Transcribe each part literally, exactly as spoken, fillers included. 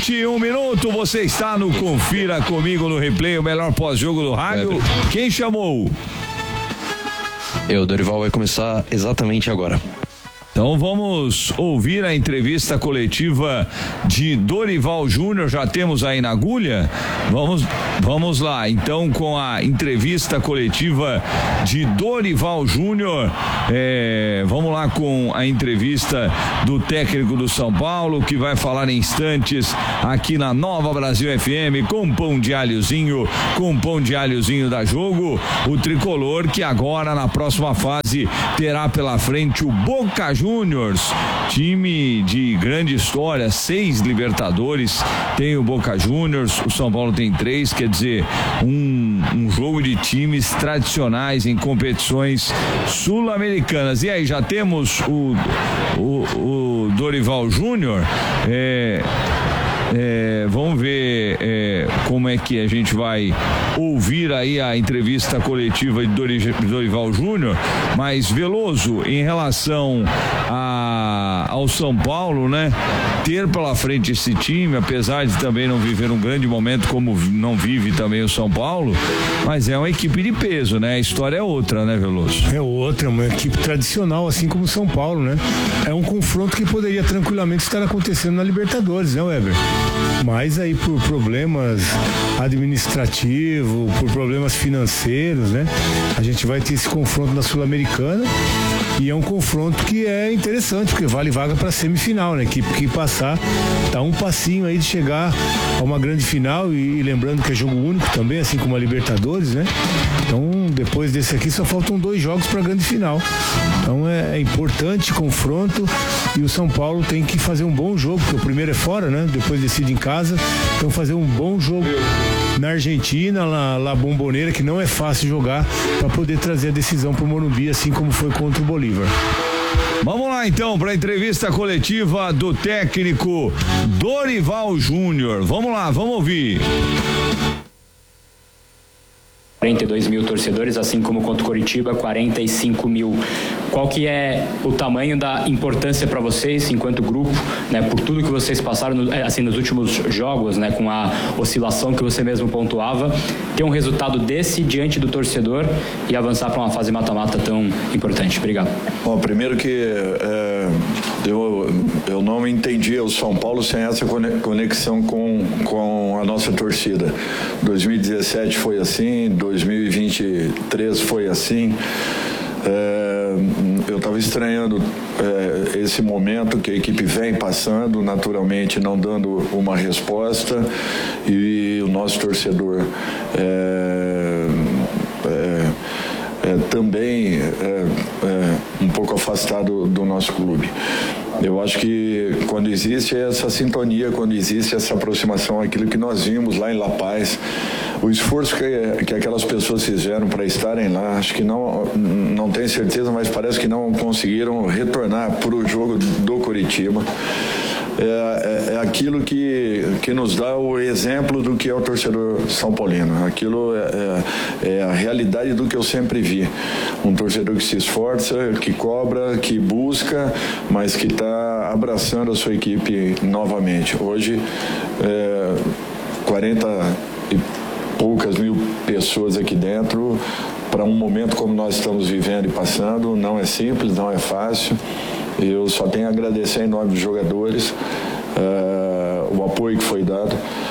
vinte e um minutos, você está no Confira Comigo no Replay, o melhor pós-jogo do rádio. É. Quem chamou? Eu, Dorival, vai começar exatamente agora. Então vamos ouvir a entrevista coletiva de Dorival Júnior, já temos aí na agulha? Vamos, vamos lá, então com a entrevista coletiva de Dorival Júnior, é, vamos lá com a entrevista do técnico do São Paulo, que vai falar em instantes aqui na Nova Brasil F M, com pão de alhozinho, com pão de alhozinho da Jogo, o tricolor que agora na próxima fase terá pela frente o Boca Juniors. Juniors, time de grande história, seis Libertadores, tem o Boca Juniors, o São Paulo tem três, quer dizer, um, um jogo de times tradicionais em competições sul-americanas. E aí, já temos o, o, o Dorival Júnior, é, é, vamos ver é, como é que a gente vai ouvir aí a entrevista coletiva de Dorival Júnior, mas Veloso, em relação a, ao São Paulo, né, ter pela frente esse time, apesar de também não viver um grande momento como não vive também o São Paulo, mas é uma equipe de peso, né, a história é outra, né, Veloso? É outra, uma equipe tradicional, assim como o São Paulo, né, é um confronto que poderia tranquilamente estar acontecendo na Libertadores, né, Weber? Mas aí por problemas administrativos, por problemas financeiros, né, a gente vai ter esse confronto na Sul-Americana e é um confronto que é interessante, porque vale vaga para semifinal, né? A equipe que passar tá um passinho aí de chegar a uma grande final e, e lembrando que é jogo único também, assim como a Libertadores, né? Então, depois desse aqui só faltam dois jogos para a grande final. Então é, é importante confronto e o São Paulo tem que fazer um bom jogo, porque o primeiro é fora, né? Depois decide em casa, então fazer um bom jogo na Argentina, lá, lá Bomboneira, que não é fácil jogar, para poder trazer a decisão para o Morumbi, assim como foi contra o Bolívar. Vamos lá então para a entrevista coletiva do técnico Dorival Júnior. Vamos lá, vamos ouvir. quarenta e dois mil torcedores, assim como contra o Coritiba, quarenta e cinco mil. Qual que é o tamanho da importância para vocês, enquanto grupo, né, por tudo que vocês passaram assim, nos últimos jogos, né, com a oscilação que você mesmo pontuava, ter um resultado desse diante do torcedor e avançar para uma fase mata-mata tão importante? Obrigado. Bom, primeiro que é, eu, eu não entendia o São Paulo sem essa conexão com, com a nossa torcida. dois mil e dezessete foi assim, dois mil e vinte e três foi assim. É, eu estava estranhando é, esse momento que a equipe vem passando, naturalmente não dando uma resposta, e o nosso torcedor é, é, é, também é, é, um pouco afastado do nosso clube. Eu acho que quando existe essa sintonia, quando existe essa aproximação, aquilo que nós vimos lá em La Paz, o esforço que, que aquelas pessoas fizeram para estarem lá, acho que não, não tenho certeza, mas parece que não conseguiram retornar para o jogo do Coritiba. É, é, é aquilo que, que nos dá o exemplo do que é o torcedor são paulino. Aquilo é, é, é a realidade do que eu sempre vi. Um torcedor que se esforça, que cobra, que busca, mas que está abraçando a sua equipe novamente. Hoje, é, quarenta e poucas mil pessoas aqui dentro, para um momento como nós estamos vivendo e passando, não é simples, não é fácil. Eu só tenho a agradecer em nome dos jogadores uh, o apoio que foi dado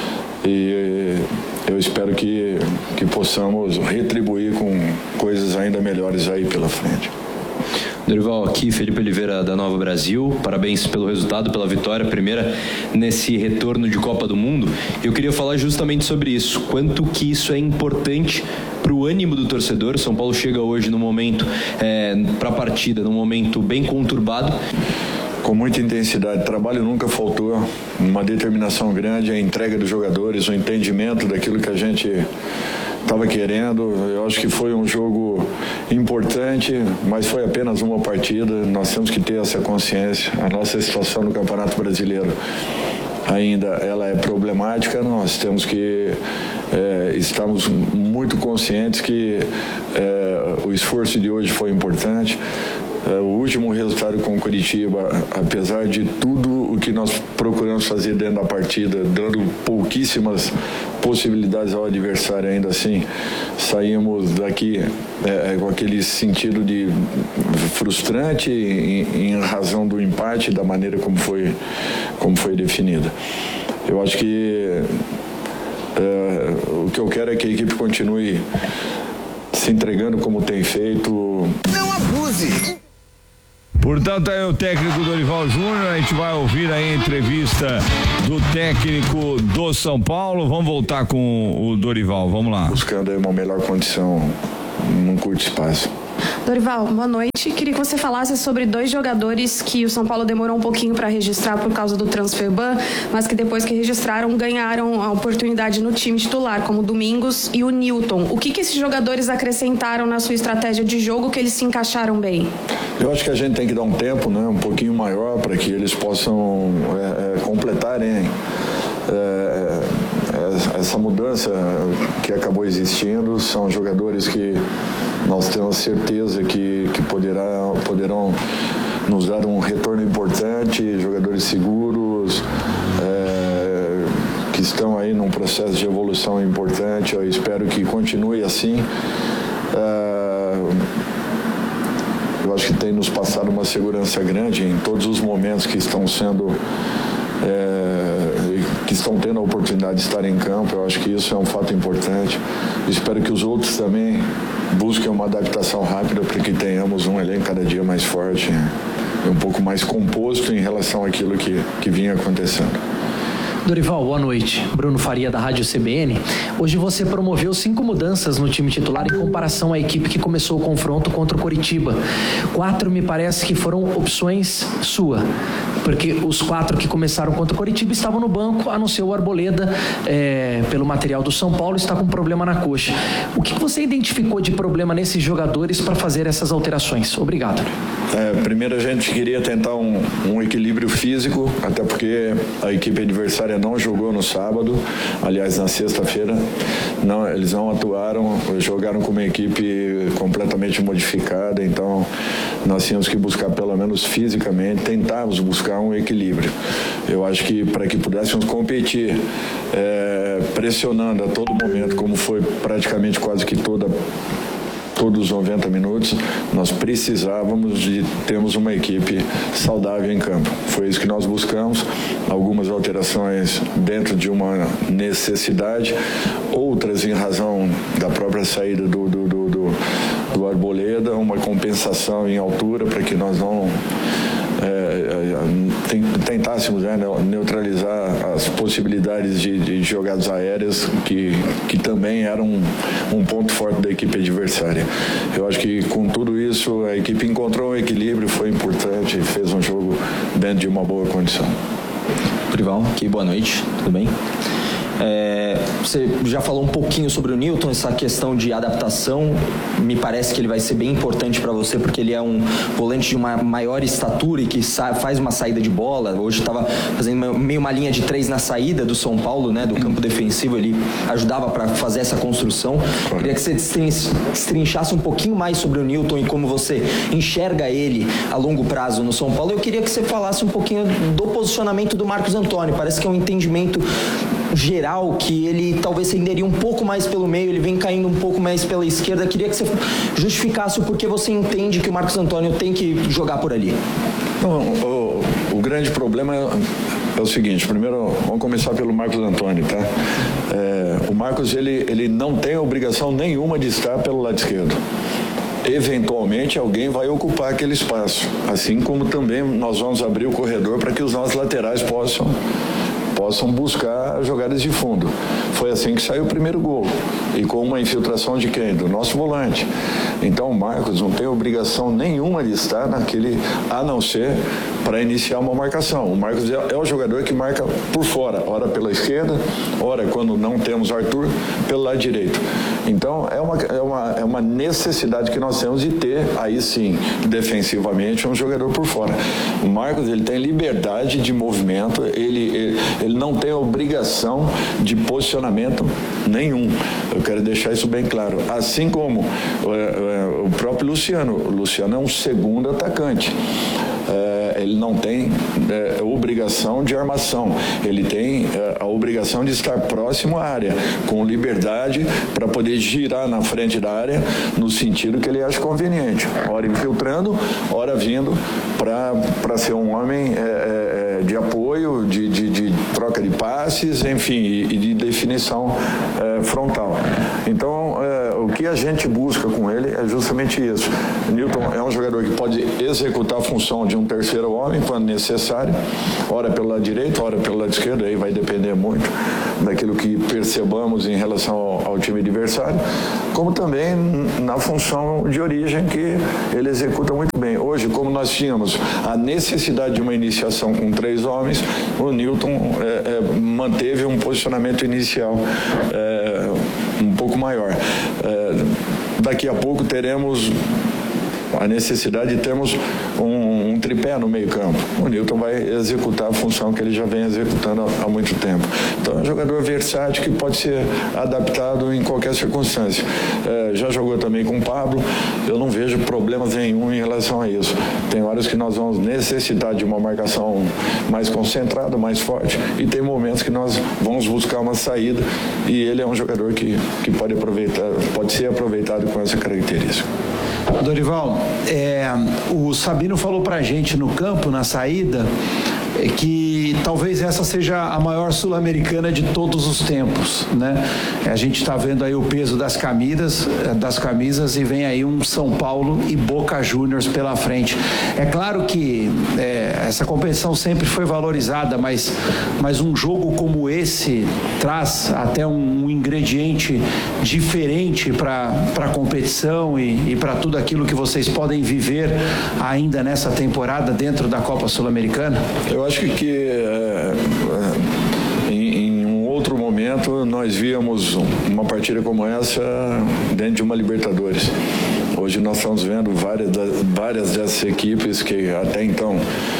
e eu espero que, que possamos retribuir com coisas ainda melhores aí pela frente. Dorival, aqui Felipe Oliveira da Nova Brasil, parabéns pelo resultado, pela vitória, primeira nesse retorno de Copa do Mundo. Eu queria falar justamente sobre isso, quanto que isso é importante para o ânimo do torcedor. São Paulo chega hoje no momento, é, para a partida, num momento bem conturbado. Com muita intensidade, trabalho nunca faltou, uma determinação grande, a entrega dos jogadores, o entendimento daquilo que a gente estava querendo. Eu acho que foi um jogo importante, mas foi apenas uma partida. Nós temos que ter essa consciência. A nossa situação no Campeonato Brasileiro ainda ela é problemática. Nós temos que é, estamos muito conscientes que é, o esforço de hoje foi importante. É, o último resultado com o Coritiba, apesar de tudo o que nós procuramos fazer dentro da partida, dando pouquíssimas possibilidades ao adversário, ainda assim saímos daqui é, com aquele sentido de frustrante em, em razão do empate, da maneira como foi, como foi definida. Eu acho que é, o que eu quero é que a equipe continue se entregando como tem feito. Não abuse! Portanto, aí o técnico Dorival Júnior, a gente vai ouvir aí a entrevista do técnico do São Paulo. Vamos voltar com o Dorival, vamos lá. Buscando aí uma melhor condição num curto espaço. Dorival, boa noite. Queria que você falasse sobre dois jogadores que o São Paulo demorou um pouquinho para registrar por causa do transfer ban, mas que depois que registraram ganharam a oportunidade no time titular, como o Domingos e o Newton. O que, que esses jogadores acrescentaram na sua estratégia de jogo que eles se encaixaram bem? Eu acho que a gente tem que dar um tempo, né, um pouquinho maior para que eles possam é, é, completarem é, essa mudança que acabou existindo. São jogadores que nós temos certeza que, que poderá, poderão nos dar um retorno importante, jogadores seguros, é, que estão aí num processo de evolução importante. Eu espero que continue assim. É, eu acho que tem nos passado uma segurança grande em todos os momentos que estão sendo É, que estão tendo a oportunidade de estar em campo. Eu acho que isso é um fato importante. Espero que os outros também busquem uma adaptação rápida para que tenhamos um elenco cada dia mais forte e um pouco mais composto em relação àquilo que, que vinha acontecendo. Dorival, boa noite. Bruno Faria, da Rádio C B N. Hoje você promoveu cinco mudanças no time titular em comparação à equipe que começou o confronto contra o Coritiba. Quatro me parece que foram opções sua, porque os quatro que começaram contra o Coritiba estavam no banco, a não ser o Arboleda, é, pelo material do São Paulo, está com problema na coxa. O que você identificou de problema nesses jogadores para fazer essas alterações? Obrigado. É, primeiro a gente queria tentar um, um equilíbrio físico, até porque a equipe adversária não jogou no sábado, aliás na sexta-feira, não, eles não atuaram, jogaram com uma equipe completamente modificada, então nós tínhamos que buscar pelo menos fisicamente, tentarmos buscar um equilíbrio. Eu acho que para que pudéssemos competir é, pressionando a todo momento, como foi praticamente quase que toda todos os noventa minutos, nós precisávamos de termos uma equipe saudável em campo. Foi isso que nós buscamos, algumas alterações dentro de uma necessidade, outras em razão da própria saída do, do, do, do, do Arboleda, uma compensação em altura para que nós não É, tentássemos né, neutralizar as possibilidades de, de jogadas aéreas que, que também eram um, um ponto forte da equipe adversária. Eu acho que com tudo isso a equipe encontrou um equilíbrio, foi importante e fez um jogo dentro de uma boa condição. Dorival, aqui, boa noite, tudo bem? É, você já falou um pouquinho sobre o Newton, essa questão de adaptação. Me parece que ele vai ser bem importante para você, porque ele é um volante de uma maior estatura e que faz uma saída de bola. Hoje estava fazendo meio uma linha de três na saída do São Paulo, né, do campo defensivo. Ele ajudava para fazer essa construção. Queria que você destrinchasse um pouquinho mais sobre o Newton e como você enxerga ele a longo prazo no São Paulo. Eu queria que você falasse um pouquinho do posicionamento do Marcos Antônio. Parece que é um entendimento geral que ele talvez renderia um pouco mais pelo meio, ele vem caindo um pouco mais pela esquerda. Queria que você justificasse o porquê você entende que o Marcos Antônio tem que jogar por ali. Não, o, o grande problema é, é o seguinte. Primeiro, vamos começar pelo Marcos Antônio, tá? É, o Marcos, ele, ele não tem obrigação nenhuma de estar pelo lado esquerdo. Eventualmente alguém vai ocupar aquele espaço, assim como também nós vamos abrir o corredor para que os nossos laterais possam possam buscar jogadas de fundo. Foi assim que saiu o primeiro gol. E com uma infiltração de quem? Do nosso volante. Então o Marcos não tem obrigação nenhuma de estar naquele, a não ser para iniciar uma marcação. O Marcos é, é o jogador que marca por fora, ora pela esquerda, ora quando não temos Arthur, pelo lado direito. Então é uma, é uma, é uma necessidade que nós temos de ter, aí sim, defensivamente, um jogador por fora. O Marcos, ele tem liberdade de movimento, ele, ele, ele não tem obrigação de posicionamento nenhum. Eu quero deixar isso bem claro. Assim como é, é, o próprio Luciano. O Luciano é um segundo atacante. é, ele não tem é, obrigação de armação, ele tem é, a obrigação de estar próximo à área, com liberdade para poder girar na frente da área no sentido que ele acha conveniente, ora infiltrando, ora vindo para ser um homem é, é, de apoio, de, de, de troca de passes, enfim, e, e de definição é, frontal. Então, é, o que a gente busca com ele é justamente isso. Newton é um jogador que pode executar a função de um terceiro homem quando necessário, ora pelo lado direito, ora pelo lado esquerdo, aí vai depender muito daquilo que percebamos em relação ao, ao time adversário, como também na função de origem que ele executa muito bem. Hoje, como nós tínhamos a necessidade de uma iniciação com três homens, o Newton é, é, manteve um posicionamento inicial é, um pouco maior. É, daqui a pouco teremos a necessidade de termos um, um tripé no meio campo. O Newton vai executar a função que ele já vem executando há, há muito tempo. Então é um jogador versátil que pode ser adaptado em qualquer circunstância. É, já jogou também com o Pablo, eu não vejo problemas nenhum em relação a isso. Tem horas que nós vamos necessitar de uma marcação mais concentrada, mais forte, e tem momentos que nós vamos buscar uma saída, e ele é um jogador que, que pode, aproveitar, pode ser aproveitado com essa característica. Dorival, é, o Sabino falou pra gente no campo, na saída, é que talvez essa seja a maior sul-americana de todos os tempos, né? A gente está vendo aí o peso das camisas, das camisas e vem aí um São Paulo e Boca Juniors pela frente. É claro que é, essa competição sempre foi valorizada, mas, mas um jogo como esse traz até um, um ingrediente diferente para a competição e, e para tudo aquilo que vocês podem viver ainda nessa temporada dentro da Copa Sul-Americana? Eu acho que, que é, é, em, em um outro momento nós víamos uma partida como essa dentro de uma Libertadores. Hoje nós estamos vendo várias, várias dessas equipes que até então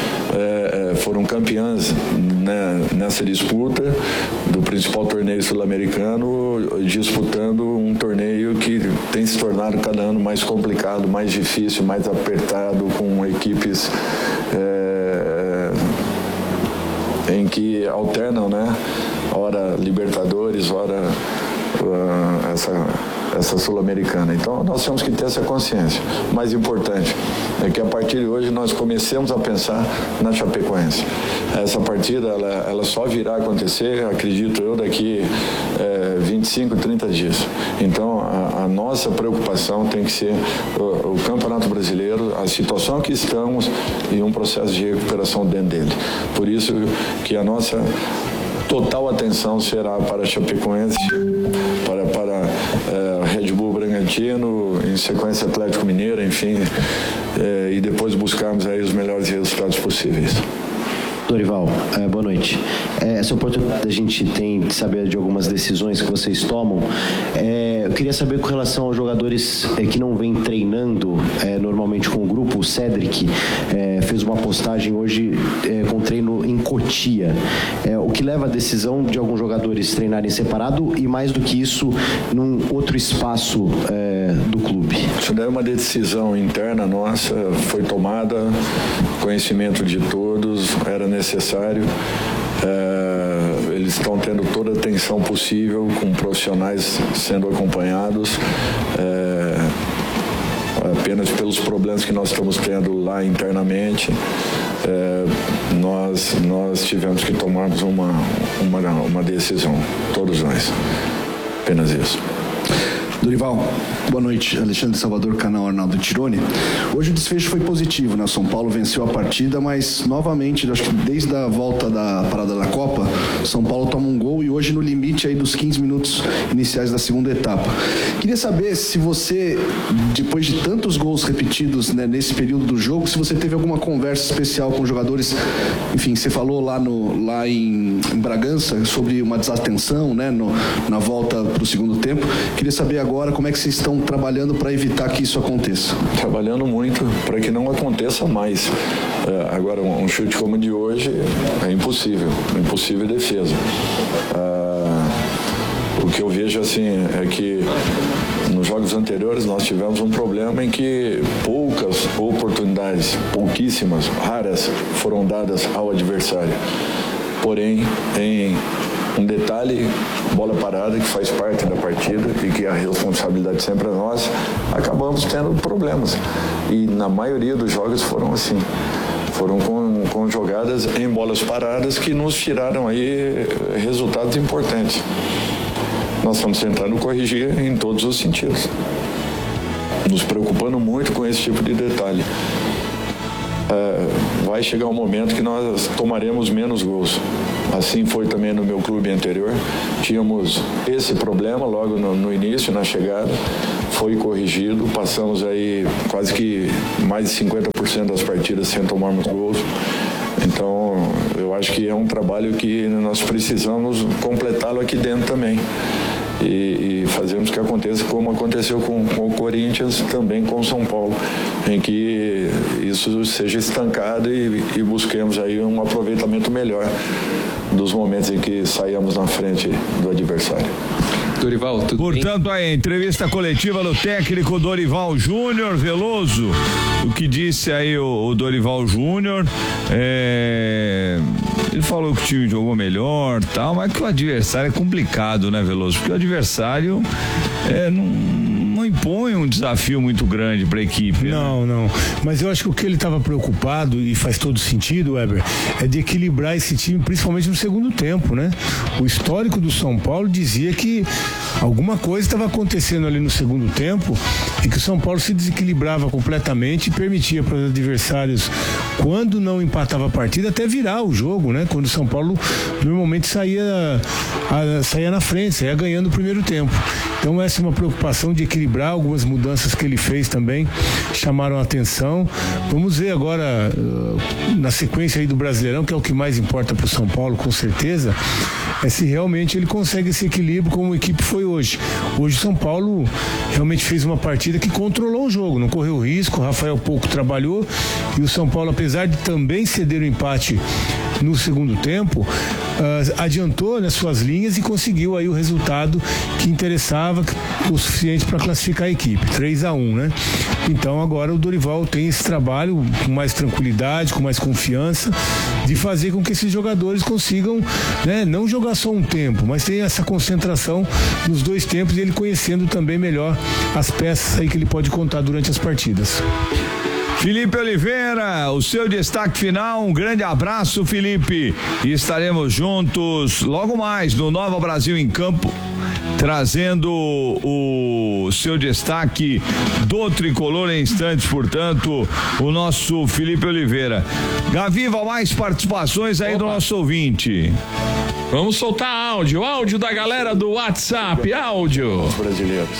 é, foram campeãs, né, nessa disputa do principal torneio sul-americano, disputando um torneio que tem se tornado cada ano mais complicado, mais difícil, mais apertado, com equipes é, em que alternam, né? Ora Libertadores, ora uh, essa, essa Sul-Americana. Então nós temos que ter essa consciência. O mais importante é que a partir de hoje nós comecemos a pensar na Chapecoense. Essa partida ela, ela só virá a acontecer, acredito eu, daqui é, vinte e cinco, trinta dias. Então a, a nossa preocupação tem que ser o, o Campeonato Brasileiro, a situação que estamos e um processo de recuperação dentro dele. Por isso que a nossa total atenção será para a Chapecoense, para, para é, Red Bull Bragantino, em sequência Atlético Mineiro, enfim, é, e depois buscarmos aí os melhores resultados possíveis. Dorival, é, boa noite. É, essa oportunidade a gente tem de saber de algumas decisões que vocês tomam. É, eu queria saber com relação aos jogadores é, que não vêm treinando é, normalmente com o grupo. O Cedric é, fez uma postagem hoje é, com treino em Cotia. É, o que leva a decisão de alguns jogadores treinarem separado e, mais do que isso, num outro espaço é, do clube? Isso daí é uma decisão interna nossa, foi tomada, conhecimento de todos, era necessário. É, eles estão tendo toda a atenção possível, com profissionais sendo acompanhados, é, apenas pelos problemas que nós estamos tendo lá internamente. É, nós, nós tivemos que tomarmos uma, uma, uma decisão, todos nós, apenas isso. Dorival, boa noite. Alexandre Salvador, canal Arnaldo Tironi. Hoje o desfecho foi positivo, né? O São Paulo venceu a partida, mas novamente, acho que desde a volta da parada da Copa, São Paulo toma um gol e hoje no limite aí dos quinze minutos iniciais da segunda etapa. Queria saber se você, depois de tantos gols repetidos, né, nesse período do jogo, se você teve alguma conversa especial com os jogadores. Enfim, você falou lá, no, lá em, em Bragança sobre uma desatenção, né, no, na volta para o segundo tempo. Queria saber agora Agora, como é que vocês estão trabalhando para evitar que isso aconteça? Trabalhando muito para que não aconteça mais. É, agora, um chute como o de hoje é impossível, impossível defesa. É, o que eu vejo assim é que nos jogos jogos anteriores nós tivemos um problema em que poucas oportunidades, pouquíssimas, raras, foram dadas ao adversário. Porém, em um detalhe, bola parada, que faz parte da partida e que a responsabilidade sempre é nossa, acabamos tendo problemas. E na maioria dos jogos foram assim. Foram com, com jogadas em bolas paradas que nos tiraram aí resultados importantes. Nós estamos tentando corrigir em todos os sentidos. Nos preocupando muito com esse tipo de detalhe. É, vai chegar um momento que nós tomaremos menos gols. Assim foi também no meu clube anterior. Tínhamos esse problema logo no, no início, na chegada. Foi corrigido. Passamos aí quase que mais de cinquenta por cento das partidas sem tomarmos gols. Então, eu acho que é um trabalho que nós precisamos completá-lo aqui dentro também. E, e fazemos que aconteça como aconteceu com, com o Corinthians, também com o São Paulo, em que isso seja estancado e, e busquemos aí um aproveitamento melhor dos momentos em que saímos na frente do adversário. Dorival, tudo Portanto, bem? A entrevista coletiva do técnico Dorival Júnior Veloso, o que disse aí o, o Dorival Júnior, é, ele falou que o time jogou melhor, tal, mas que o adversário é complicado, né, Veloso? Porque o adversário é, não, não impõe um desafio muito grande para a equipe. Não, né? não. Mas eu acho que o que ele estava preocupado, e faz todo sentido, Weber, é de equilibrar esse time, principalmente no segundo tempo, né? O histórico do São Paulo dizia que alguma coisa estava acontecendo ali no segundo tempo e que o São Paulo se desequilibrava completamente e permitia para os adversários, quando não empatava a partida, até virar o jogo, né? Quando o São Paulo normalmente saía, a, saía na frente, saía ganhando o primeiro tempo. Então essa é uma preocupação de equilibrar. Algumas mudanças que ele fez também chamaram a atenção. Vamos ver agora, na sequência aí do Brasileirão, que é o que mais importa para o São Paulo, com certeza, é se realmente ele consegue esse equilíbrio como a equipe foi hoje. Hoje o São Paulo realmente fez uma partida que controlou o jogo, não correu risco, o Rafael pouco trabalhou e o São Paulo, apesar de também ceder o empate no segundo tempo, uh, adiantou nas suas linhas e conseguiu aí o resultado que interessava, o suficiente para classificar a equipe, três a um, né? Então agora o Dorival tem esse trabalho com mais tranquilidade, com mais confiança, de fazer com que esses jogadores consigam, né, não jogar só um tempo, mas ter essa concentração nos dois tempos e ele conhecendo também melhor as peças aí que ele pode contar durante as partidas. Felipe Oliveira, o seu destaque final, um grande abraço, Felipe, e estaremos juntos logo mais no Nova Brasil em Campo, trazendo o seu destaque do Tricolor em instantes, portanto, o nosso Felipe Oliveira. Gaviva, mais participações aí Opa. do nosso ouvinte. Vamos soltar áudio, áudio da galera do WhatsApp, áudio. Os brasileiros.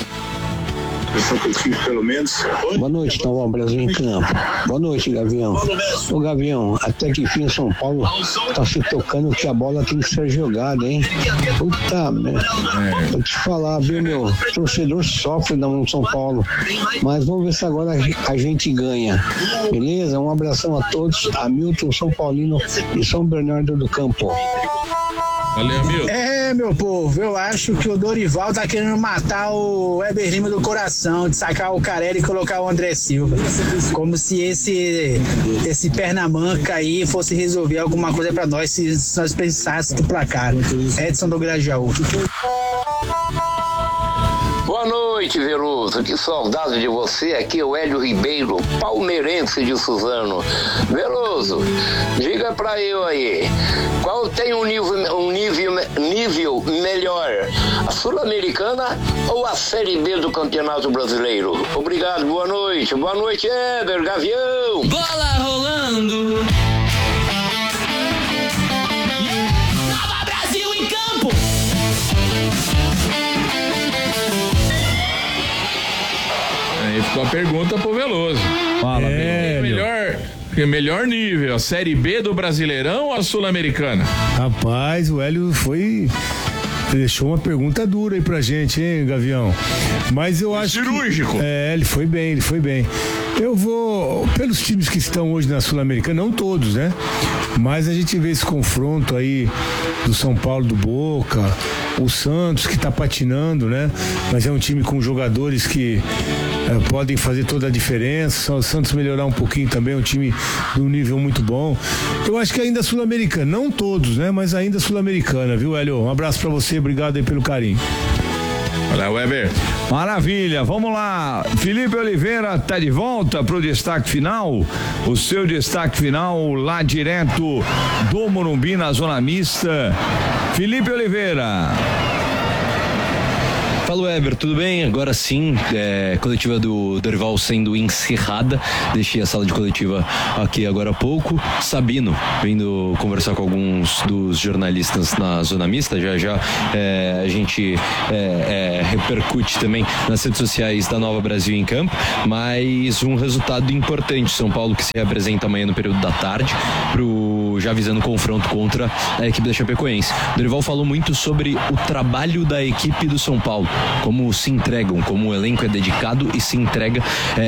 Pelo menos. Boa noite, Nova Brasil em Campo. Boa noite, Gavião. Ô, Gavião, até que enfim o São Paulo tá se tocando que a bola tem que ser jogada, hein? Puta merda. É. Vou te falar, viu, meu? O torcedor sofre no São Paulo. Mas vamos ver se agora a gente ganha. Beleza? Um abração a todos. Hamilton, São Paulino e São Bernardo do Campo. Valeu, amigo. É, meu povo, eu acho que o Dorival tá querendo matar o Weber Lima do coração, de sacar o Carelli e colocar o André Silva. Como se esse esse pernamanca aí fosse resolver alguma coisa pra nós, se nós pensássemos no placar. Edson do Grajaú. Boa noite, Veloso. Que saudade de você. Aqui é o Hélio Ribeiro, palmeirense de Suzano. Veloso, diga pra eu aí, qual tem um nível, um nível, nível melhor, a Sul-Americana ou a Série B do Campeonato Brasileiro? Obrigado, boa noite. Boa noite, Éber, Gavião. Bola rolando. Nova Brasil em campo. Aí ficou a pergunta pro Veloso. Fala, é, melhor, melhor nível, a Série B do Brasileirão ou a Sul-Americana? Rapaz, o Hélio foi... deixou uma pergunta dura aí pra gente, hein, Gavião? Mas eu acho cirúrgico. Que, é, ele foi bem, ele foi bem. Eu vou, pelos times que estão hoje na Sul-Americana, não todos, né? Mas a gente vê esse confronto aí do São Paulo, do Boca, o Santos, que está patinando, né? Mas é um time com jogadores que é, podem fazer toda a diferença. Só o Santos melhorar um pouquinho também, é um time de um nível muito bom. Eu acho que ainda sul-americana, não todos, né? Mas ainda sul-americana, viu, Hélio? Um abraço para você, obrigado aí pelo carinho. Olha, Weber. Maravilha, vamos lá. Felipe Oliveira tá de volta pro destaque final. O seu destaque final lá direto do Morumbi na zona mista. Felipe Oliveira. Fala, Weber, tudo bem? Agora sim, é, coletiva do Dorival sendo encerrada. Deixei a sala de coletiva aqui agora há pouco. Sabino vindo conversar com alguns dos jornalistas na zona mista. Já já é, a gente é, é, repercute também nas redes sociais da Nova Brasil em Campo. Mas um resultado importante. São Paulo que se representa amanhã no período da tarde, pro, já visando o confronto contra a equipe da Chapecoense. Dorival falou muito sobre o trabalho da equipe do São Paulo, como se entregam, como o elenco é dedicado e se entrega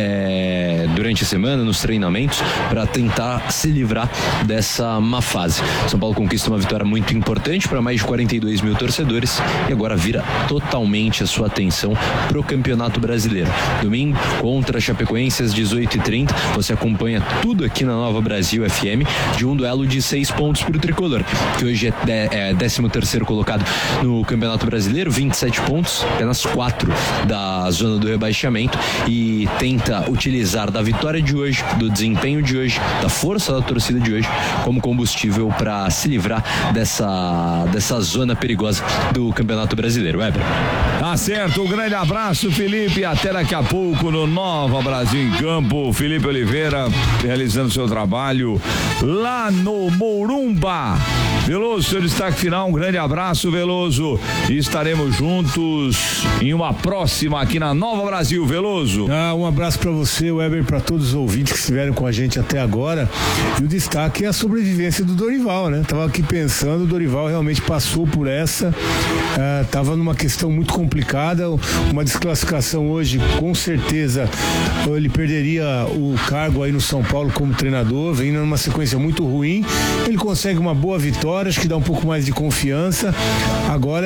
é, durante a semana, nos treinamentos, para tentar se livrar dessa má fase. São Paulo conquista uma vitória muito importante para mais de quarenta e dois mil torcedores e agora vira totalmente a sua atenção pro Campeonato Brasileiro. Domingo, contra a Chapecoense às dezoito e trinta, você acompanha tudo aqui na Nova Brasil F M, de um duelo de seis pontos pro Tricolor, que hoje é décimo terceiro colocado no Campeonato Brasileiro, vinte e sete pontos, apenas quatro da zona do rebaixamento, e tenta utilizar da vitória de hoje, do desempenho de hoje, da força da torcida de hoje como combustível para se livrar dessa, dessa zona perigosa do Campeonato Brasileiro. Weber. Tá certo, um grande abraço, Felipe, até daqui a pouco no Nova Brasil em Campo. Felipe Oliveira realizando seu trabalho lá no Morumba. Veloso, seu destaque final, um grande abraço, Veloso, e estaremos juntos em uma próxima aqui na Nova Brasil. Veloso. Ah, um abraço para você, Weber, para todos os ouvintes que estiveram com a gente até agora. E o destaque é a sobrevivência do Dorival, né? Tava aqui pensando, o Dorival realmente passou por essa, ah, tava numa questão muito complicada, uma desclassificação hoje, com certeza ele perderia o cargo aí no São Paulo como treinador, vindo numa sequência muito ruim. Ele consegue uma boa vitória, acho que dá um pouco mais de confiança. Agora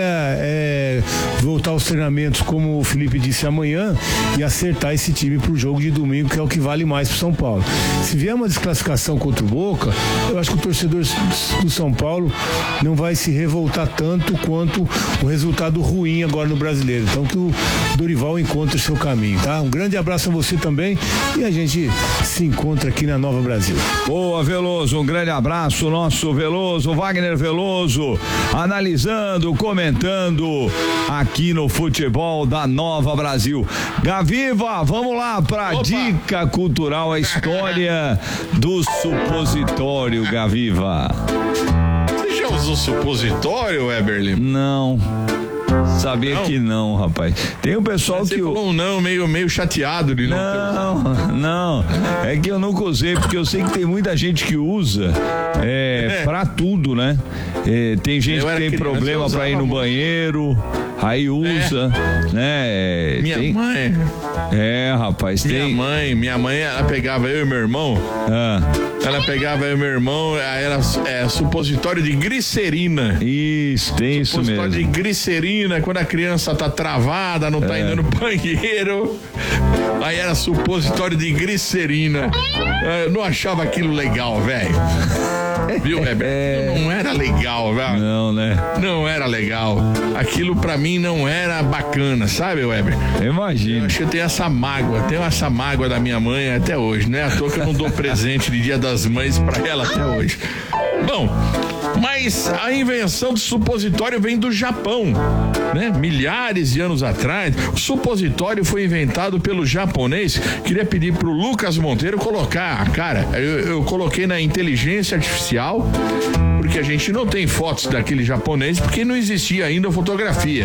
é voltar aos treinamentos, como o Felipe disse, amanhã, e acertar esse time pro jogo de domingo, que é o que vale mais pro São Paulo. Se vier uma desclassificação contra o Boca, eu acho que o torcedor do São Paulo não vai se revoltar tanto quanto o resultado ruim agora no Brasileiro. Então que o Dorival encontre o seu caminho, tá? Um grande abraço a você também e a gente se encontra aqui na Nova Brasil. Boa, Veloso, um grande abraço, nosso Veloso, Wagner Veloso, analisando, comentando aqui no futebol da Nova Brasil. Gaviva, vamos lá para dica cultural, a história do supositório, Gaviva. Você já usou supositório, Weberly? Não. Sabia não. que não, rapaz. Tem um pessoal Mas que... Você falou um não, meio, meio chateado de não. Não, não. É que eu nunca usei, porque eu sei que tem muita gente que usa é, é. pra tudo, né? É, tem gente eu que tem criança, problema pra ir no muito. banheiro, aí usa, é. né? Minha tem... mãe... É, rapaz, minha tem... mãe, minha mãe, ela pegava eu e meu irmão, ah. ela pegava eu e meu irmão, aí era é, supositório de glicerina. Isso, tem isso mesmo. Supositório de glicerina, quando a criança tá travada, não tá é. indo no banheiro, aí era supositório de glicerina. Eu não achava aquilo legal, velho. Viu, Weber? É... Não era legal, velho. Não, né? Não era legal. Aquilo pra mim não era bacana, sabe, Weber? Eu imagino. Eu acho que eu tenho essa mágoa, tenho essa mágoa da minha mãe até hoje, né? À toa que eu não dou presente de Dia das Mães pra ela até hoje. Bom, mas a invenção do supositório vem do Japão, né? Milhares de anos atrás, o supositório foi inventado pelo japonês. Queria pedir pro Lucas Monteiro colocar, cara, eu, eu coloquei na inteligência artificial, porque a gente não tem fotos daquele japonês, porque não existia ainda fotografia.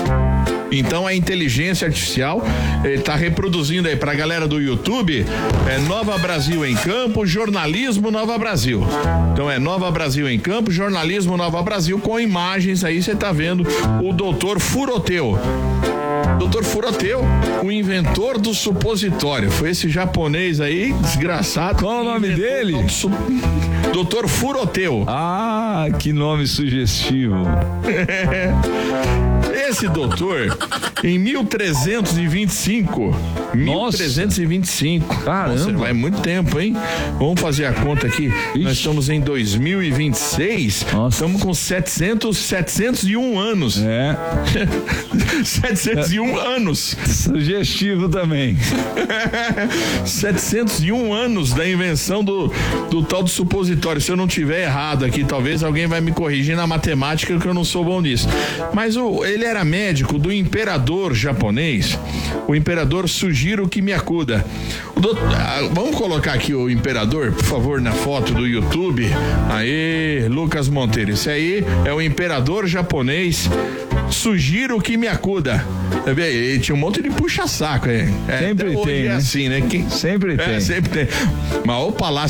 Então a inteligência artificial está reproduzindo aí pra galera do YouTube, é Nova Brasil em Campo, jornalismo Nova Brasil. Então é Nova Brasil em Campo, jornalismo Nova Brasil, com imagens aí, você tá vendo o doutor Furoteu. doutor Furoteu, o inventor do supositório. Foi esse japonês aí, desgraçado. Qual o nome dele? Su... doutor Furoteu. Ah, que nome sugestivo. Esse doutor, em mil trezentos e vinte e cinco, mil trezentos e vinte e cinco. Caramba. Nossa, vai muito tempo, hein? Vamos fazer a conta aqui. Ixi. Nós estamos em dois mil e vinte e seis. Nossa. Estamos com setecentos, setecentos e um anos. É. setecentos e um anos. Sugestivo também. setecentos e um anos da invenção do, do tal do supositório. Se eu não tiver errado aqui, talvez alguém vai me corrigir na matemática, que eu não sou bom nisso. Mas o, ele era médico do imperador japonês, o imperador Sugiro Kimiakuda. O doutor, ah, vamos colocar aqui o imperador, por favor, na foto do YouTube. Aê, Lucas Monteiro. Esse aí é o imperador japonês Sugiro Kimiakuda. Ele tinha um monte de puxa-saco, é. Sempre é, tem, é né? assim, né? Quem... Sempre é, tem. Sempre tem. Mas o Palácio